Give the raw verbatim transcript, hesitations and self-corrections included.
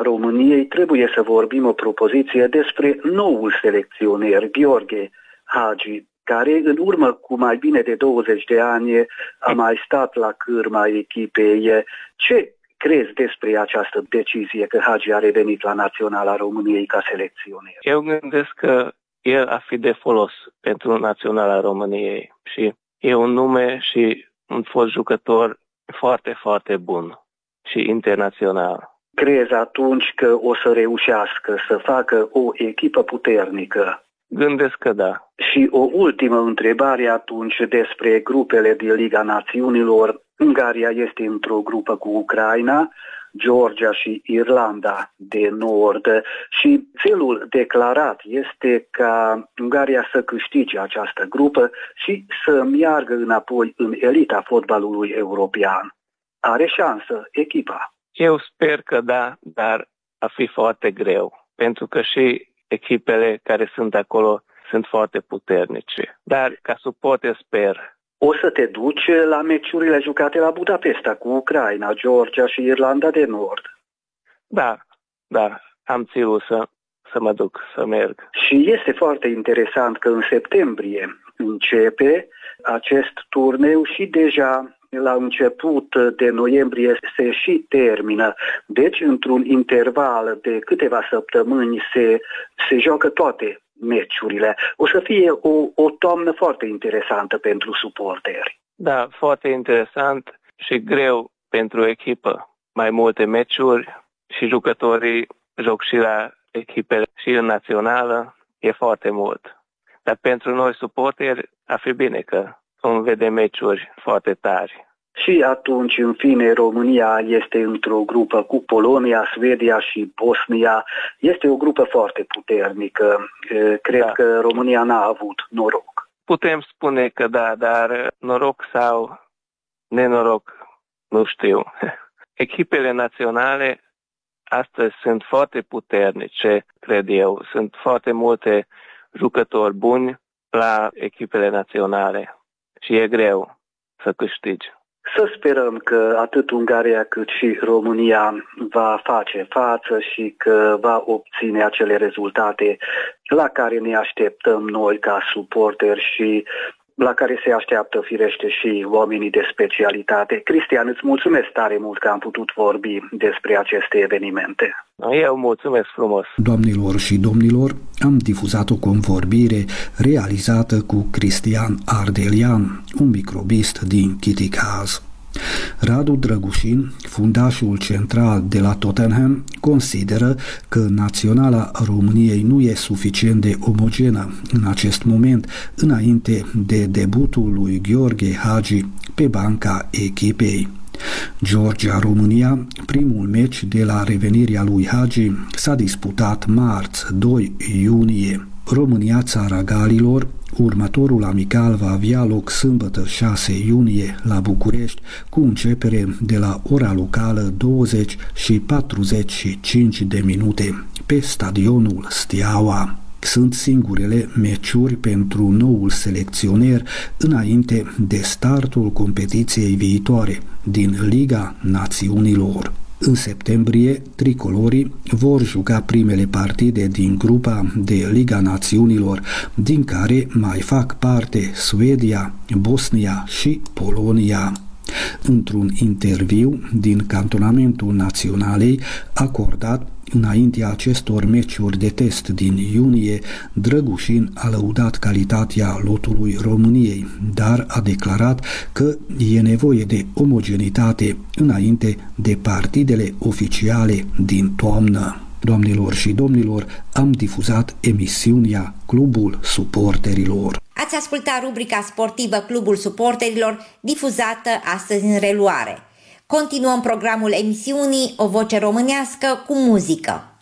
României trebuie să vorbim o propoziție despre noul selecționer, Gheorghe Hagi, care în urmă cu mai bine de douăzeci de ani a mai stat la cârma echipei. Ce crezi despre această decizie că Hagi a revenit la Naționala României ca selecționer? Eu gândesc că el a fi de folos pentru Naționala României și e un nume și un fost jucător foarte, foarte bun și internațional. Crezi atunci că o să reușească să facă o echipă puternică? Gândesc că da. Și o ultimă întrebare atunci despre grupele din Liga Națiunilor. Ungaria este într-o grupă cu Ucraina, Georgia și Irlanda de Nord și țelul declarat este ca Ungaria să câștige această grupă și să meargă înapoi în elita fotbalului european. Are șansă echipa? Eu sper că da, dar a fi foarte greu, pentru că și echipele care sunt acolo sunt foarte puternice. Dar ca suporter sper. O să te duci la meciurile jucate la Budapesta cu Ucraina, Georgia și Irlanda de Nord? Da, da, am ținut să, să mă duc, să merg. Și este foarte interesant că în septembrie începe acest turneu și deja la început de noiembrie se și termină. Deci, într-un interval de câteva săptămâni se, se joacă toate meciurile. O să fie o, o toamnă foarte interesantă pentru suporteri. Da, foarte interesant și greu pentru echipă. Mai multe meciuri și jucătorii joc și la echipele și în națională. E foarte mult. Dar pentru noi suporteri ar fi bine că vom vedea meciuri foarte tari. Și atunci, în fine, România este într-o grupă cu Polonia, Suedia și Bosnia. Este o grupă foarte puternică. Cred da. că România n-a avut noroc. Putem spune că da, dar noroc sau nenoroc, nu știu. Echipele naționale astăzi sunt foarte puternice, cred eu. Sunt foarte multe jucători buni la echipele naționale și e greu să câștigi. Să sperăm că atât Ungaria cât și România va face față și că va obține acele rezultate la care ne așteptăm noi ca suporteri și la care se așteaptă firește și oamenii de specialitate. Cristian, îți mulțumesc tare mult că am putut vorbi despre aceste evenimente. Eu mulțumesc frumos. Doamnelor și domnilor, am difuzat o convorbire realizată cu Cristian Ardelian, un microbist din Chiticaz. Radu Drăgușin, fundașul central de la Tottenham, consideră că Naționala României nu e suficient de omogenă în acest moment, înainte de debutul lui Gheorghe Hagi pe banca echipei. Georgia-România, primul meci de la revenirea lui Hagi, s-a disputat marți, doi iunie. România-Țara Galilor, următorul amical va avea loc sâmbătă șase iunie la București, cu începere de la ora locală douăzeci și patruzeci și cinci de minute pe stadionul Steaua. Sunt singurele meciuri pentru noul selecționer înainte de startul competiției viitoare din Liga Națiunilor. În septembrie, tricolorii vor juca primele partide din grupa de Liga Națiunilor, din care mai fac parte Suedia, Bosnia și Polonia. Într-un interviu din cantonamentul Naționalei acordat înaintea acestor meciuri de test din iunie, Drăgușin a lăudat calitatea lotului României, dar a declarat că e nevoie de omogenitate înainte de partidele oficiale din toamnă. Doamnelor și domnilor, am difuzat emisiunea Clubul Suporterilor. Ați ascultat rubrica sportivă Clubul Suporterilor, difuzată astăzi în reluare. Continuăm programul emisiunii O Voce Românească cu muzică.